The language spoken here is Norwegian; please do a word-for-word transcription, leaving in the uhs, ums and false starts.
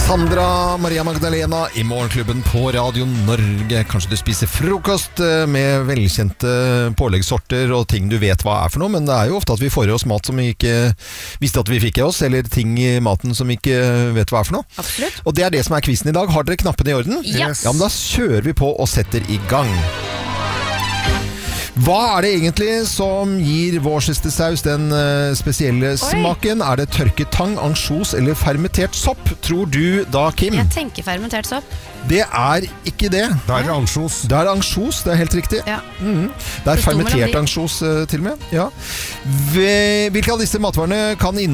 Sandra Maria Magdalena i Morgenklubben på Radio Norge. Kanskje du spiser frokost med velkjente påleggssorter og ting du vet hva er for noe, men det er jo ofte at vi får i oss mat som vi ikke visste at vi fikk i oss, eller ting i maten som vi ikke vet hva er for noe. Absolutt. Og det er det som er quizen i dag. Har dere knappene i orden? Yes. Ja, men da kjører vi på og setter i gang. Hva er det egentlig som gir Worcestersaus den uh, spesielle Oi. smaken? Er det tørket tang, ansjos eller fermentert sopp? Tror du da, Kim? Jeg tenker fermentert sopp. Det er ikke det. Det er ansjos. Det er ansjos, det er helt riktig. Ja. Mm. Det er Det sto fermentert mellom de. ansjos uh, til og med. Ja. Hvilke av disse matvarene kan inneholde